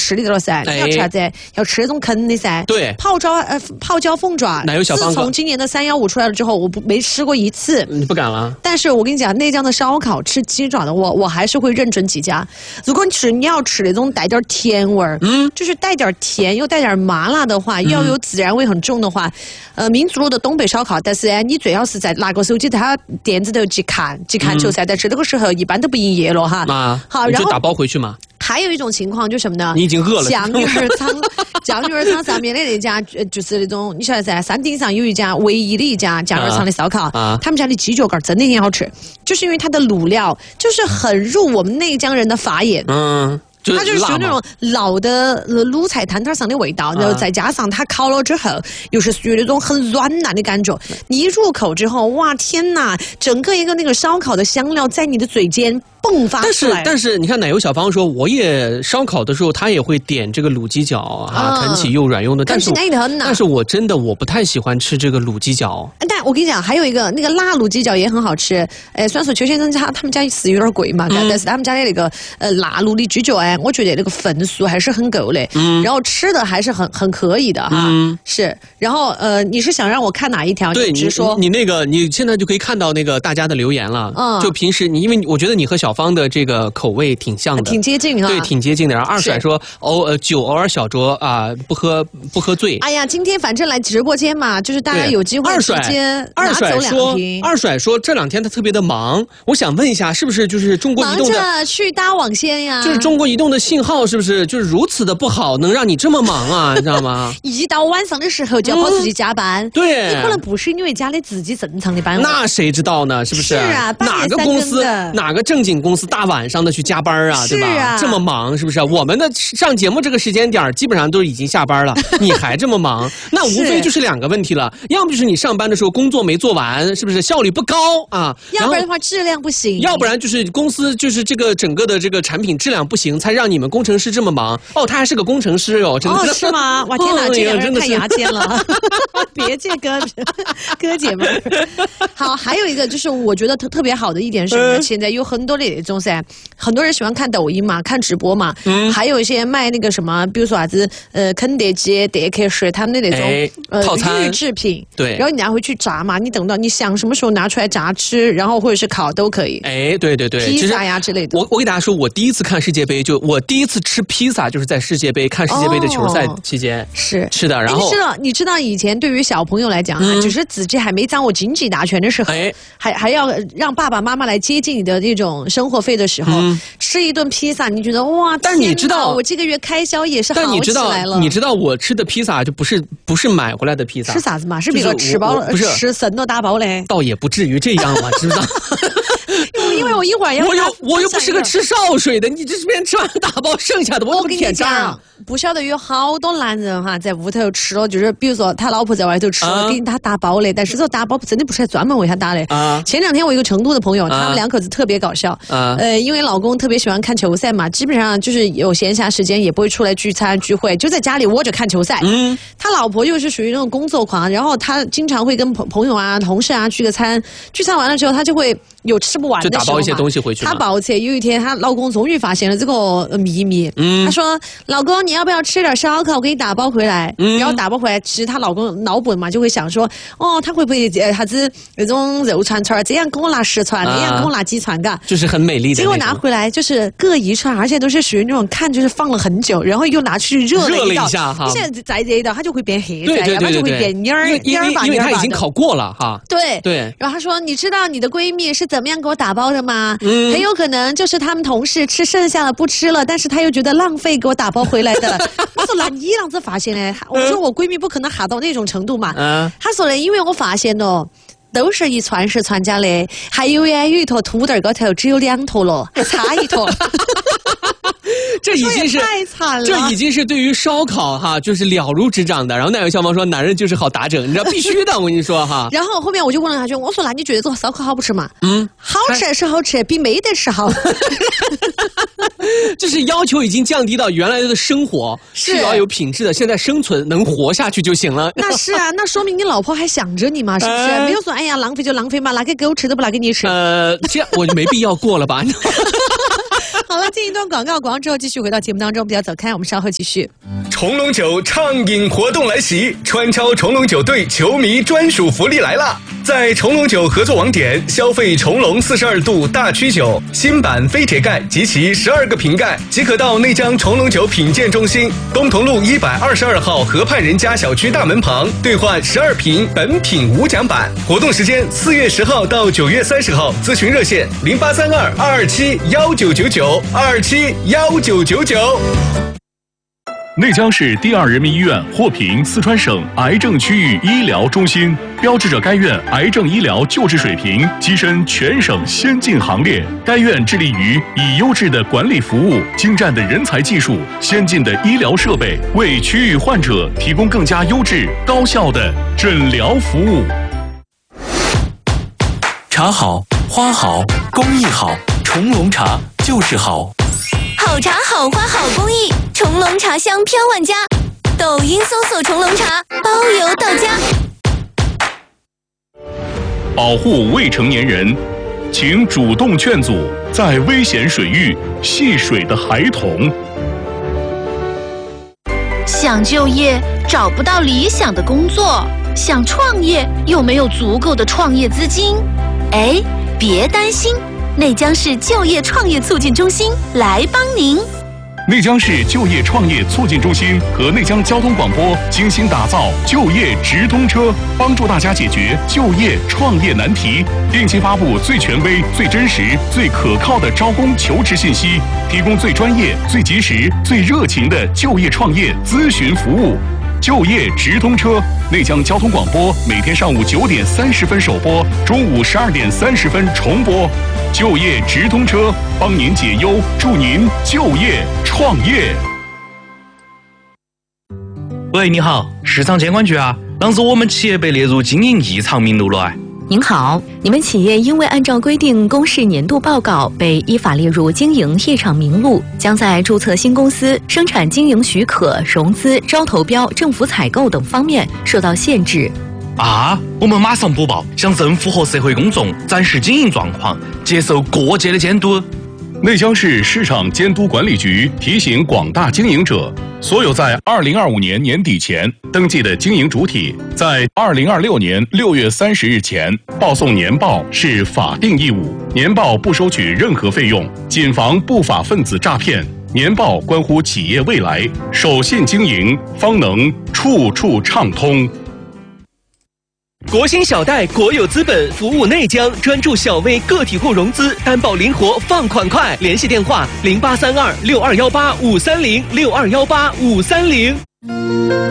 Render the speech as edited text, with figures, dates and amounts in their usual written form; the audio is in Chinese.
吃里头了噻，你要吃啥子？要吃那种坑的噻。 对， 泡椒凤爪， 奶油小方。 自从今年的315出来了之后，我没吃过一次。 你不敢了？ 但是我跟你讲，内江的烧烤吃鸡爪的，我还是会认准几家。如果你要吃那种带点甜味儿，就是带点甜又带点麻辣的话，要有孜然味很重的话，民族路的东北烧烤，但是你最好是在拿个手机在它店子头去看球赛，但是那个时候一般都不营业了哈。好，然后就打包回去嘛。 还有一种情况就是什么呢？ 你已经饿了。 酱鱼儿汤上面的那家，就是那种你晓得噻，山顶上有一家唯一的一家酱鱼儿汤的烧烤，他们家的鸡脚杆真的很好吃，就是因为它的卤料就是很入我们内江人的法眼。它就是属于那种老的卤菜摊摊上的味道，然后再加上它烤了之后，又是属于那种很软烂的感觉。你一入口之后，哇天哪，整个一个那个烧烤的香料在你的嘴间迸发出来。 但是你看奶油小芳说，我也烧烤的时候，他也会点这个卤鸡脚啊，啃起又软又嫩。但是我真的不太喜欢吃这个卤鸡脚。 但我跟你讲，还有一个那个辣卤鸡脚也很好吃。虽然说邱先生他们家是有点贵嘛，但是他们家的那个辣卤的鸡脚我觉得那个份数还是很够的。然后吃的还是很可以的哈。是。然后你是想让我看哪一条？ 对， 你直说。 你那个你现在就可以看到那个大家的留言了。就平时因为我觉得你和小芳的这个口味挺像的， 挺接近哈。 对，挺接近的。然后二甩说酒偶尔小酌啊，不喝醉。 哎呀，今天反正来直播间嘛，就是大家有机会直接拿走2瓶。 二甩说这2天他特别的忙，我想问一下，是不是就是中国移动的忙着去搭网线呀？ 就是中国移动的信号是不是就是如此的不好，能让你这么忙啊？你知道吗？ 一到晚上的时候就要跑出去加班。 对， 你可能不是因为加的自己正常的班。 那谁知道呢？是不是？ 是啊， 哪个公司哪个正经公司大晚上的去加班啊？对吧？这么忙是不是？我们的上节目这个时间点基本上都已经下班了，你还这么忙，那无非就是2个问题了，要么就是你上班的时候工作没做完，是不是效率不高啊？ 要不然的话质量不行， 要不然就是公司就是这个整个的这个产品质量不行，才让你们工程师这么忙。他还是个工程师真的是吗？哇天哪，这2人太牙尖了，别介哥姐们。好，还有一个就是我觉得特别好的一点是，现在有很多的那种很多人喜欢看抖音嘛，看直播嘛，还有一些卖那个什么，比如说啥子肯德基、德克士他们的那种套餐预制品， 对， 然后你拿回去炸嘛，你等到你想什么时候拿出来炸吃，然后或者是烤都可以。 对， 披萨呀之类的。 我给大家说，我第一次看世界杯，我第一次吃披萨就是在世界杯看世界杯的球赛期间是吃的。然后你知道以前对于小朋友来讲就是自己还没掌握经济大权的时候，还要让爸爸妈妈来接近你的那种生活费的时候，吃一顿披萨，你觉得哇？ 但你知道， 我这个月开销也是好起来了。 你知道我吃的披萨就不是买回来的披萨， 是啥子嘛？是比如吃包了，吃生的打包嘞？ 倒也不至于这样嘛，知不知道？ 因为我一会儿要我又不是个吃烧水的，你这边吃完打包剩下的，我跟你讲，不晓得有好多男人在屋头吃了，就是比如说他老婆在外头吃了，给他打包的，但是这打包真的不是专门为他打的。前2天我一个成都的朋友，他们2口子特别搞笑。因为老公特别喜欢看球赛嘛，基本上就是有闲暇时间也不会出来聚餐聚会，就在家里窝着看球赛。他老婆又是属于那种工作狂，然后他经常会跟朋友啊、同事啊聚个餐，聚餐完了之后，他就会有吃不完的时候嘛， 就打包一些东西回去。 他抱起有一天，她老公终于发现了这个秘密。他说：“老公，你要不要吃点烧烤？我给你打包回来。”然后打包回来，其实她老公脑补嘛，就会想说：“他会不会啥子那种肉串串，这样给我拿10串，那样给我拿几串，嘎？” 就是很美丽的。 结果拿回来就是各1串，而且都是属于那种看就是放了很久，然后又拿去热了一下哈。 你现在再热一道，它就会变黑色，要不然就会变蔫儿吧。 因为它已经烤过了哈。 对。然后她说：“你知道你的闺蜜是怎么样给我打包的吗？很有可能就是他们同事吃剩下了不吃了，但是他又觉得浪费，给我打包回来的。”我说：“那你啷子发现呢？”我说：“我闺蜜不可能哈到那种程度嘛。”她说呢：“因为我发现了。”都是1串10串加的，还有有一坨土豆高头只有2坨了，还差1坨。 这已经是太惨了， 这已经是对于烧烤就是了如指掌的。然后奶油小芳说：“男人就是好打整，你知道必须的。”我跟你说哈。 然后后面我就问了他，我说：“那你觉得这个烧烤好不吃嘛？”好吃是好吃，比没得吃好。 就是要求已经降低到原来的生活是要有品质的，现在生存能活下去就行了。 那是啊，那说明你老婆还想着你嘛，是不是？没有说哎呀浪费就浪费嘛，拿给狗吃都不拿给你吃。 这样我就没必要过了吧。 好了，进一段广告，广告之后继续回到节目当中，不要走开，我们稍后继续。 重龙酒畅饮活动来袭，川超重龙酒队球迷专属福利来了！在重龙酒合作网点消费重龙42度大曲酒新版飞铁盖及其12个瓶盖，即可到内江重龙酒品鉴中心东同路122号河畔人家小区大门旁兑换12瓶本品无奖版。活动时间4月10号到9月30号，咨询热线0832-227-1999，227-1999。 内江市第2人民医院获评四川省癌症区域医疗中心，标志着该院癌症医疗救治水平跻身全省先进行列。该院致力于以优质的管理服务、精湛的人才技术、先进的医疗设备，为区域患者提供更加优质、高效的诊疗服务。 茶好，花好，工艺好，重龙茶就是好。 好茶好花好工艺，重龙茶香飘万家。抖音搜索重龙茶，包邮到家。 保护未成年人，请主动劝阻在危险水域戏水的孩童。 想就业找不到理想的工作，想创业又没有足够的创业资金。哎，别担心，内江市就业创业促进中心来帮您。 内江市就业创业促进中心和内江交通广播精心打造就业直通车，帮助大家解决就业创业难题，定期发布最权威、最真实、最可靠的招工求职信息，提供最专业、最及时、最热情的就业创业咨询服务。就业直通车，内江交通广播每天上午9点30分首播，中午12点30分重播。就业直通车，帮您解忧，助您就业创业。 喂，你好，市场监管局啊，啷子我们企业被列入经营异常名录了？ 您好，你们企业因为按照规定公示年度报告，被依法列入经营异常名录，将在注册新公司、生产经营许可、融资、招投标、政府采购等方面受到限制。 啊，我们马上播报，向政府和社会公众展示经营状况，接受各界的监督。 内江市市场监督管理局提醒广大经营者，所有在2025年年底前登记的经营主体，在2026年6月30日前报送年报是法定义务，年报不收取任何费用，谨防不法分子诈骗。年报关乎企业未来，守信经营，方能处处畅通。 国兴小贷国有资本服务内江，专注小微个体户融资，担保灵活，放款快。联系电话：08326218-530，6218-530。